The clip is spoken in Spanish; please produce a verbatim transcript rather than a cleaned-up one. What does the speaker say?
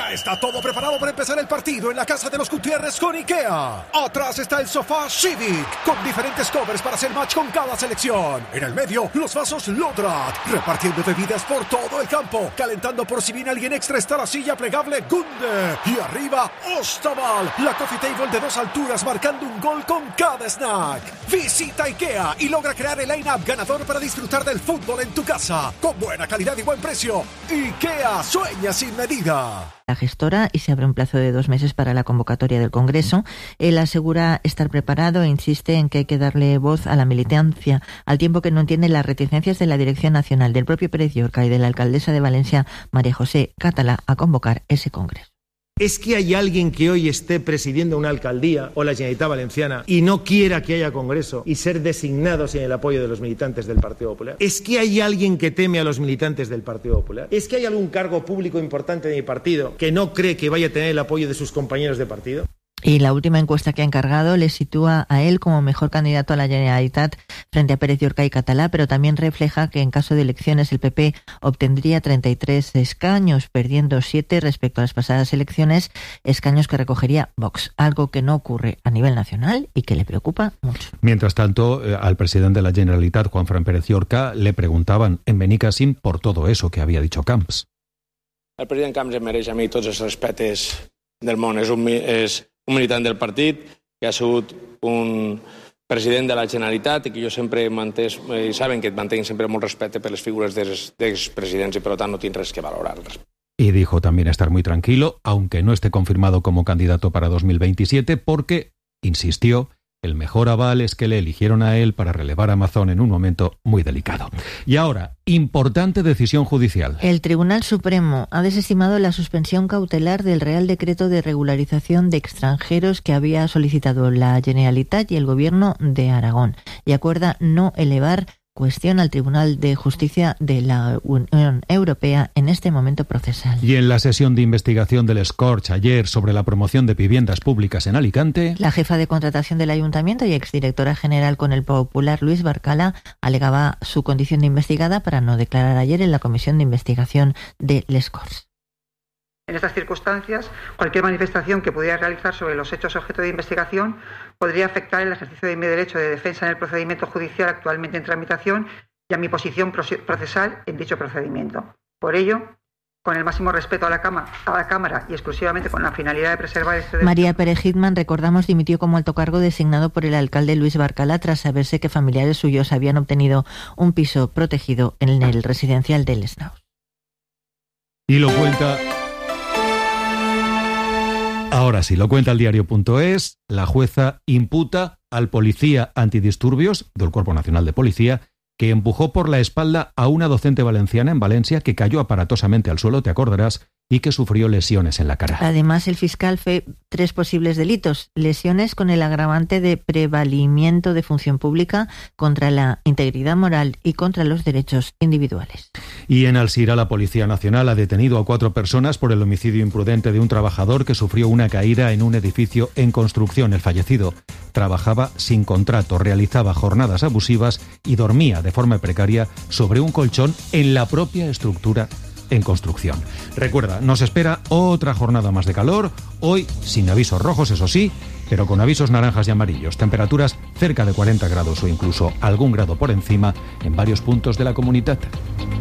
Ya está todo preparado para empezar el partido en la casa de los Gutiérrez con IKEA. Atrás está el sofá Civic, con diferentes covers para hacer match con cada selección. En el medio, los vasos Lodrat, repartiendo bebidas por todo el campo. Calentando por si viene alguien extra está la silla plegable Gunde. Y arriba, Ostaval, la coffee table de dos alturas marcando un gol con cada snack. Visita IKEA y logra crear el line-up ganador para disfrutar del fútbol en tu casa. Con buena calidad y buen precio. IKEA, sueña sin medida. La gestora y se abre un plazo de dos meses para la convocatoria del Congreso. Él asegura estar preparado e insiste en que hay que darle voz a la militancia, al tiempo que no entiende las reticencias de la Dirección Nacional, del propio Pérez Llorca y de la alcaldesa de Valencia, María José Catalá, a convocar ese Congreso. ¿Es que hay alguien que hoy esté presidiendo una alcaldía o la Generalitat Valenciana y no quiera que haya congreso y ser designado sin el apoyo de los militantes del Partido Popular? ¿Es que hay alguien que teme a los militantes del Partido Popular? ¿Es que hay algún cargo público importante de mi partido que no cree que vaya a tener el apoyo de sus compañeros de partido? Y la última encuesta que ha encargado le sitúa a él como mejor candidato a la Generalitat frente a Pérez Llorca y Catalá, pero también refleja que en caso de elecciones el P P obtendría treinta y tres escaños, perdiendo siete respecto a las pasadas elecciones, escaños que recogería Vox, algo que no ocurre a nivel nacional y que le preocupa mucho. Mientras tanto, eh, al presidente de la Generalitat, Juanfran Pérez Llorca, le preguntaban en Benicàssim por todo eso que había dicho Camps. El president Camps em mereix a mi tots els respectes del món. És un, és un militant del partit, que ha sigut un president de la Generalitat i que jo sempre he mantès, i saben que mantenc sempre molt respecte per les figures dels, dels presidents i per tant no tinc res que valorar. Y dijo también estar muy tranquilo, aunque no esté confirmado como candidato para dos mil veintisiete, porque, insistió, el mejor aval es que le eligieron a él para relevar a Mazón en un momento muy delicado. Y ahora, importante decisión judicial. El Tribunal Supremo ha desestimado la suspensión cautelar del Real Decreto de Regularización de Extranjeros que había solicitado la Generalitat y el Gobierno de Aragón y acuerda no elevar cuestión al Tribunal de Justicia de la Unión Europea en este momento procesal. Y en la sesión de investigación del Scorch ayer sobre la promoción de viviendas públicas en Alicante, la jefa de contratación del Ayuntamiento y exdirectora general con el Popular, Luis Barcala, alegaba su condición de investigada para no declarar ayer en la comisión de investigación del Scorch. En estas circunstancias, cualquier manifestación que pudiera realizar sobre los hechos objeto de investigación podría afectar el ejercicio de mi derecho de defensa en el procedimiento judicial actualmente en tramitación y a mi posición procesal en dicho procedimiento. Por ello, con el máximo respeto a la, Cámara, a la Cámara y exclusivamente con la finalidad de preservar este derecho. María Pérez Hitman, recordamos, dimitió como alto cargo designado por el alcalde Luis Barcala tras saberse que familiares suyos habían obtenido un piso protegido en el residencial del Snaus. Y lo cuenta... Ahora sí, lo cuenta el diario punto es, la jueza imputa al policía antidisturbios del Cuerpo Nacional de Policía que empujó por la espalda a una docente valenciana en Valencia que cayó aparatosamente al suelo, te acordarás, y que sufrió lesiones en la cara. Además, el fiscal fue tres posibles delitos. Lesiones con el agravante de prevalimiento de función pública contra la integridad moral y contra los derechos individuales. Y en Alzira, la Policía Nacional ha detenido a cuatro personas por el homicidio imprudente de un trabajador que sufrió una caída en un edificio en construcción. El fallecido trabajaba sin contrato, realizaba jornadas abusivas y dormía de forma precaria sobre un colchón en la propia estructura en construcción. Recuerda, nos espera otra jornada más de calor, hoy sin avisos rojos, eso sí, pero con avisos naranjas y amarillos. Temperaturas cerca de cuarenta grados o incluso algún grado por encima en varios puntos de la comunidad.